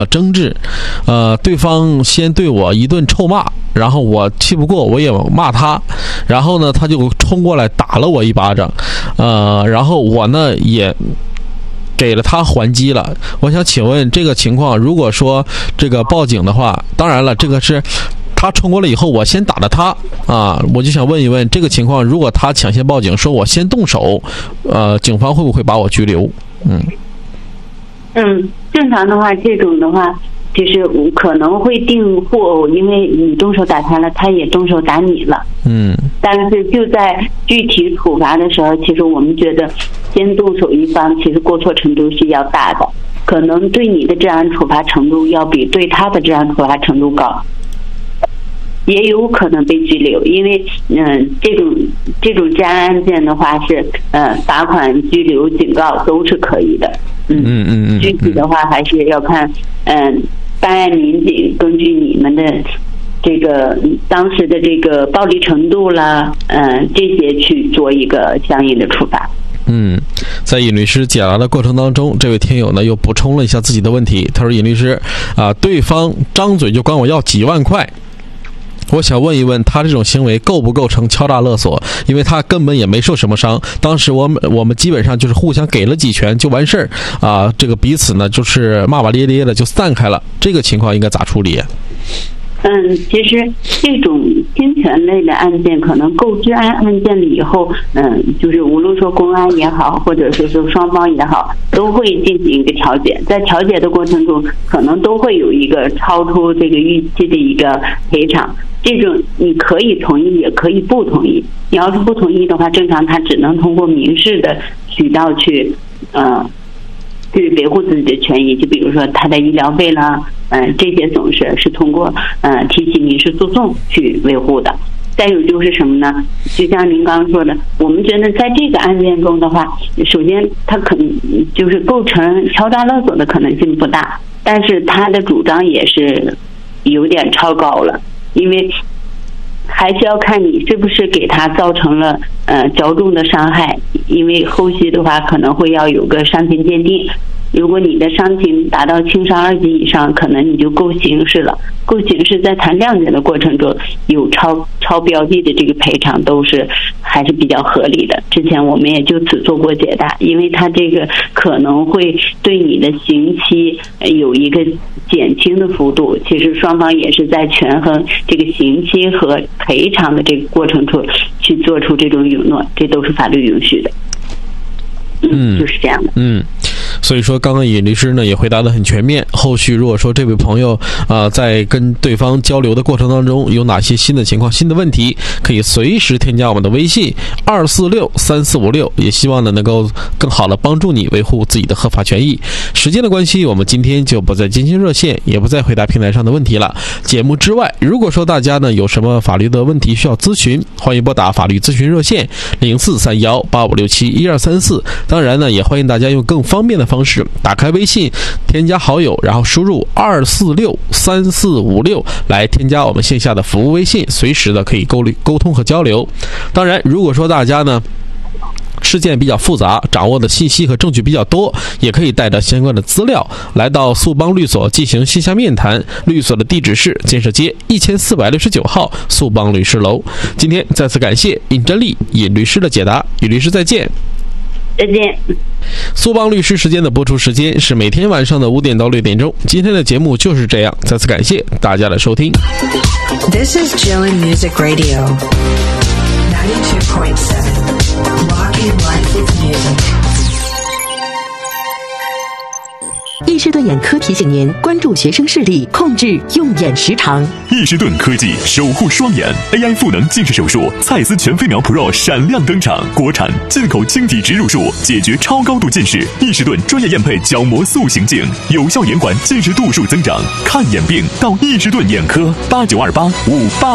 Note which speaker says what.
Speaker 1: 争执，对方先对我一顿臭骂，然后我气不过，我也骂他，然后呢，他就冲过来打了我一巴掌，然后我呢也给了他还击了。我想请问这个情况，如果说这个报警的话，当然了，这个是他冲过来以后，我先打了他啊，我就想问一问，这个情况如果他抢先报警，说我先动手，警方会不会把我拘留？
Speaker 2: 正常的话，这种的话，就是可能会定互殴，因为你动手打他了，他也动手打你了。但是就在具体处罚的时候，其实我们觉得先动手一方，其实过错程度是要大的，可能对你的治安处罚程度要比对他的治安处罚程度高。也有可能被拘留，因为这种治安案件的话是罚款、拘留、警告都是可以的。具体的话还是要看办案民警根据你们的这个当时的这个暴力程度啦，这些去做一个相应的处罚。
Speaker 1: 在尹律师解答的过程当中，这位听友呢又补充了一下自己的问题。他说：“尹律师对方张嘴就管我要几万块。我想问一问，他这种行为构不构成敲诈勒索？因为他根本也没受什么伤，当时我们基本上就是互相给了几拳就完事儿啊，这个彼此呢就是骂骂咧咧的就散开了，这个情况应该咋处理？”
Speaker 2: 其实这种侵权类的案件，可能购治安案件了以后，就是无论说公安也好，或者是说双方也好，都会进行一个调解。在调解的过程中，可能都会有一个超出这个预期的一个赔偿。这种你可以同意，也可以不同意。你要是不同意的话，正常他只能通过民事的渠道去维护自己的权益，就比如说他的医疗费啦，这些总是通过提起民事诉讼去维护的。再有就是什么呢？就像您刚刚说的，我们觉得在这个案件中的话，首先他可能就是构成敲诈勒索的可能性不大，但是他的主张也是有点超高了，因为还是要看你是不是给他造成了较重的伤害，因为后续的话可能会要有个伤情鉴定。如果你的伤情达到轻伤2级以上，可能你就够刑事了。够刑事在谈谅解的过程中有超标的这个赔偿都是还是比较合理的。之前我们也就此做过解答，因为它这个可能会对你的刑期有一个减轻的幅度，其实双方也是在权衡这个刑期和赔偿的这个过程中去做出这种允诺，这都是法律允许的。就是这样的。
Speaker 1: 所以说刚刚尹律师呢也回答得很全面，后续如果说这位朋友在跟对方交流的过程当中有哪些新的情况、新的问题，可以随时添加我们的微信2463456，也希望呢能够更好的帮助你维护自己的合法权益。时间的关系，我们今天就不再接听热线，也不再回答平台上的问题了。节目之外，如果说大家呢有什么法律的问题需要咨询，欢迎拨打法律咨询热线043185671234。当然呢，也欢迎大家用更方便的方式打开微信，添加好友，然后输入2463456来添加我们线下的服务微信，随时的可以沟通和交流。当然，如果说大家呢事件比较复杂，掌握的信息和证据比较多，也可以带着相关的资料来到速邦律所进行线下面谈。律所的地址是建设街1469号速邦律师楼。今天再次感谢尹真丽尹律师的解答，尹律师再见。
Speaker 2: 再见。
Speaker 1: 速邦律师时间的播出时间是每天晚上的5点到6点钟。今天的节目就是这样，再次感谢大家的收听。
Speaker 3: This is Jillian Music Radio 92.7 Rocking Life with Music。
Speaker 4: 易士顿眼科提醒您关注学生视力，控制用眼时长。
Speaker 5: 易士顿科技守护双眼 AI 赋能近视手术，蔡司全飞秒 Pro 闪亮登场，国产进口晶体植入术，解决超高度近视。易士顿专业验配角膜塑形镜，有效延缓近视度数增长。看眼病到易士顿眼科，892858